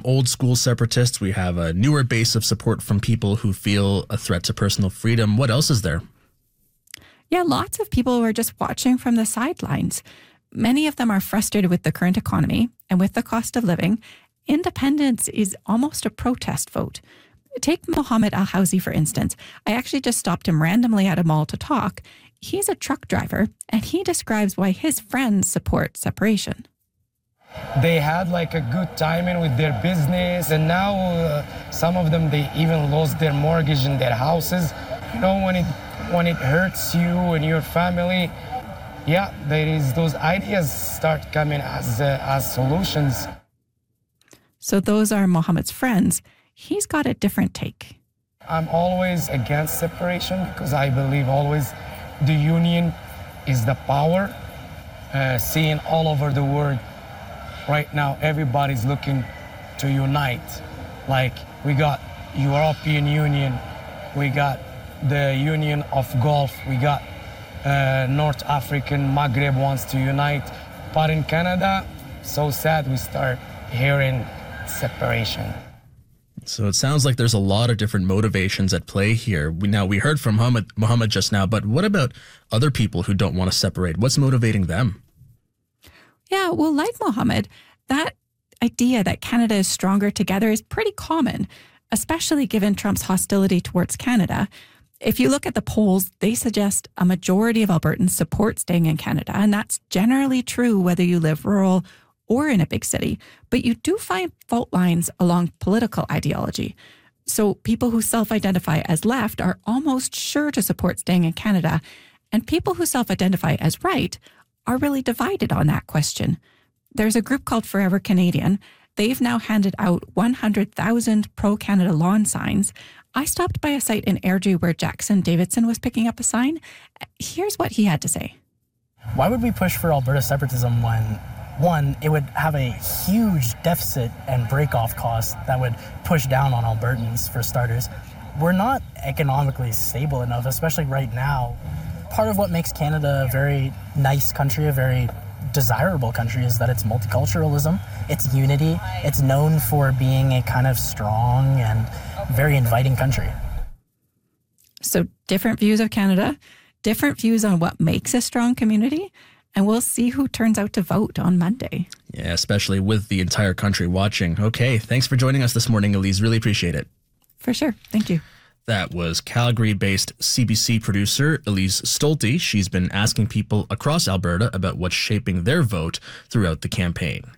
old school separatists. We have a newer base of support from people who feel a threat to personal freedom. What else is there? Yeah, lots of people who are just watching from the sidelines. Many of them are frustrated with the current economy and with the cost of living. Independence is almost a protest vote. Take Mohammed Al-Housi, for instance. I actually just stopped him randomly at a mall to talk. He's a truck driver, and he describes why his friends support separation. They had like a good timing with their business, and now some of them, they even lost their mortgage and their houses. You know, when it hurts you and your family, yeah, those ideas start coming as solutions. So those are Mohammed's friends. He's got a different take. I'm always against separation because I believe always the union is the power. Seeing all over the world right now, everybody's looking to unite. Like we got European Union, we got the Union of Gulf, we got North African, Maghreb wants to unite. But in Canada, so sad we start hearing separation. So it sounds like there's a lot of different motivations at play here. We heard from Mohammed just now, but what about other people who don't want to separate? What's motivating them? Yeah, well, like Mohammed, that idea that Canada is stronger together is pretty common, especially given Trump's hostility towards Canada. If you look at the polls, they suggest a majority of Albertans support staying in Canada, and that's generally true whether you live rural or in a big city. But you do find fault lines along political ideology. So people who self-identify as left are almost sure to support staying in Canada, and people who self-identify as right are really divided on that question. There's a group called Forever Canadian. They've now handed out 100,000 pro-Canada lawn signs. I stopped by a site in Airdrie where Jackson Davidson was picking up a sign. Here's what he had to say. Why would we push for Alberta separatism when, one, it would have a huge deficit and break-off cost that would push down on Albertans, for starters? We're not economically stable enough, especially right now. Part of what makes Canada a very nice country, a very desirable country, is that it's multiculturalism, it's unity, it's known for being a kind of strong and very inviting country. So different views of Canada, different views on what makes a strong community, and we'll see who turns out to vote on Monday. Yeah, especially with the entire country watching. Okay, thanks for joining us this morning, Elise. Really appreciate it. For sure. Thank you. That was Calgary-based CBC producer Elise Stolte. She's been asking people across Alberta about what's shaping their vote throughout the campaign.